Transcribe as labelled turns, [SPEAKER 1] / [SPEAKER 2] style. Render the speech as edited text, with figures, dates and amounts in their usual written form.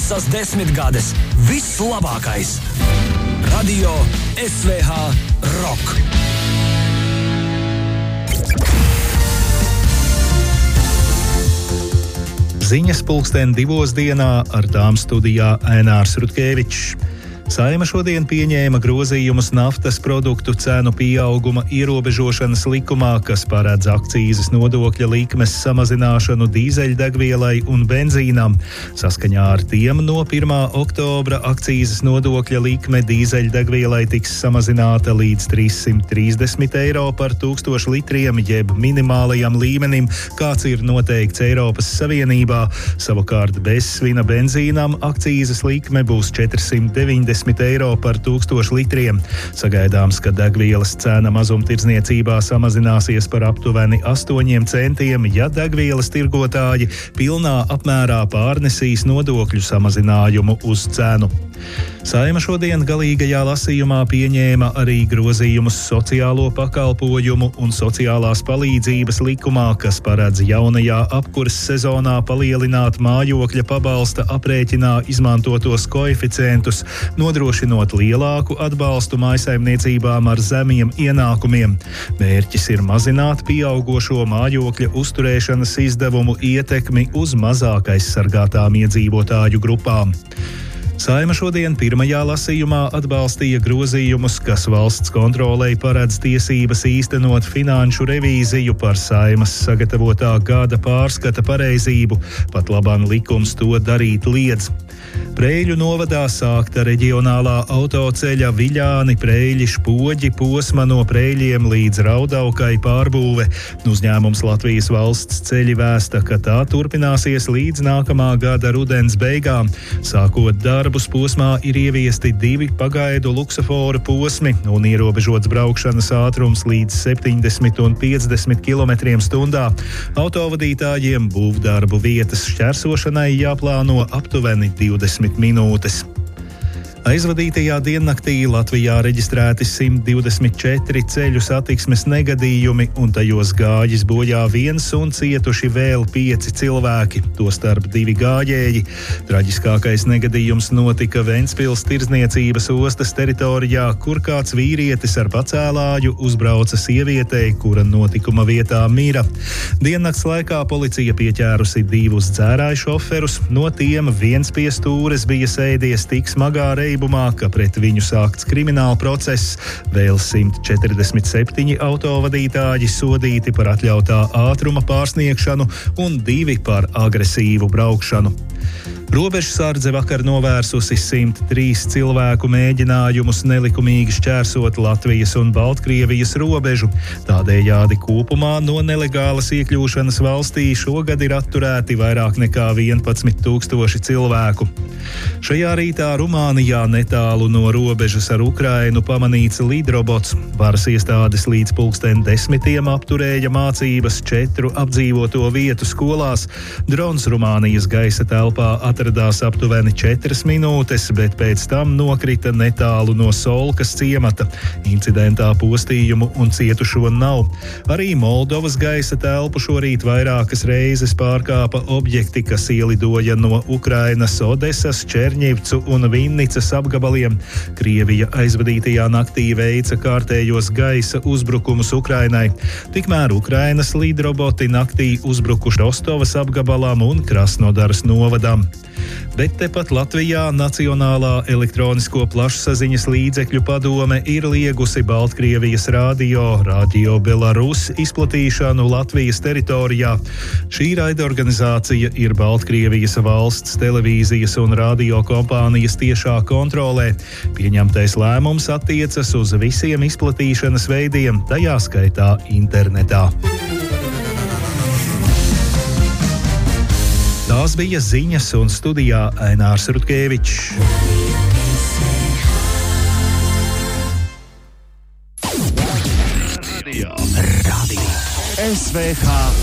[SPEAKER 1] Visas 10 gades vislabākais. Radio SVH Rock.
[SPEAKER 2] Ziņas 2:00 dienā ar tām studijā Ainārs Rutkevičs. Saeima šodien pieņēma grozījumus naftas produktu cenu pieauguma ierobežošanas likumā, kas paredz akcīzes nodokļa likmes samazināšanu dīzeļdegvielai un benzīnam. Saskaņā ar tiem no 1. oktobra akcīzes nodokļa likme dīzeļdegvielai tiks samazināta līdz 330 eiro par 1000 litriem, jeb minimālajam līmenim, kāds ir noteikts Eiropas Savienībā. Savukārt bezsvina benzīnam akcīzes likme būs 490 eiro par 1000 litriem. Sagaidāms, ka degvielas cena mazumtirdzniecībā samazināsies par aptuveni 8 centiem, ja degvielas tirgotāji pilnā apmērā pārnesīs nodokļu samazinājumu uz cenu. Saeima šodien galīgajā lasījumā pieņēma arī grozījumus sociālo pakalpojumu un sociālās palīdzības likumā, kas paredz jaunajā apkures sezonā palielināt mājokļa pabalsta aprēķinā izmantotos koeficientus, nodrošinot lielāku atbalstu mājsaimniecībām ar zemiem ienākumiem. Mērķis ir mazināt pieaugošo mājokļa uzturēšanas izdevumu ietekmi uz mazāk aizsargātām iedzīvotāju grupām. Saeima šodien pirmajā lasījumā atbalstīja grozījumus, kas valsts kontrolei paredz tiesības īstenot finanšu revīziju par Saeimas sagatavotā gada pārskata pareizību, pat labāk likums to darīt liedz. Preiļu novadā sākta reģionālā autoceļa Viļāni-Preiļi-Špoģi posma no Preiļiem līdz Raudaukai pārbūve. Uzņēmums Latvijas valsts ceļi vēsta, ka tā turpināsies līdz nākamā gada rudens beigām. Sākot darbus posmā ir ieviesti 2 pagaidu luksaforu posmi un ierobežots braukšanas ātrums līdz 70 un 50 km/h. Autovadītājiem būvdarbu vietas šķērsošanai jāplāno aptuveni 20 minūtes. Aizvadītajā diennaktī Latvijā reģistrēti 124 ceļu satiksmes negadījumi, un tajos gājis bojā 1 un cietuši vēl 5 cilvēki, tostarp 2 gājēji. Traģiskākais negadījums notika Ventspils tirdzniecības ostas teritorijā, kur kāds vīrietis ar pacēlāju uzbrauca sievietei, kura notikuma vietā mira. Diennakts laikā policija pieķērusi 2 dzērāju šoferus, no tiem viens pie stūres bija sēdies tik smagā reibumā, ka pret viņu sākts krimināla process. Vēl 147 autovadītāji sodīti par atļautā ātruma pārsniegšanu un 2 par agresīvu braukšanu. Robežsardze vakar novērsusi 103 cilvēku mēģinājumus nelikumīgi šķērsot Latvijas un Baltkrievijas robežu. Tādējādi kopumā no nelegālas iekļūšanas valstī šogad ir atturēti vairāk nekā 11 000 cilvēku. Šajā rītā Rumānijā netālu no robežas ar Ukrainu pamanīts lidrobots. Varas iestādes līdz 10:00 apturēja mācības 4 apdzīvoto vietu skolās. Drons Rumānijas gaisa telpā atradās aptuveni 4 minūtes, bet pēc tam nokrita netālu no Solkas ciemata. Incidentā postījumu un cietušo nav. Arī Moldovas gaisa telpu šorīt vairākas reizes pārkāpa objekti, kas ielidoja no Ukrainas Odesas, Čerņivcu un Vinnicas apgabaliem. Krievija aizvadītajā naktī veica kārtējos gaisa uzbrukumus Ukrainai. Tikmēr Ukrainas lidroboti naktī uzbrukuši Rostovas apgabalam un Krasnodaras novadam. Bet tepat Latvijā Nacionālā elektronisko plašsaziņas līdzekļu padome ir liegusi Baltkrievijas Radio Belarus izplatīšanu Latvijas teritorijā. Šī raidorganizācija ir Baltkrievijas valsts televīzijas un radio kompānijas tiešā kontrolē. Pieņemtais lēmums attiecas uz visiem izplatīšanas veidiem, tajā skaitā internetā. Tās bija ziņas, un studijā Ainārs Rutkevičs. Radio SVH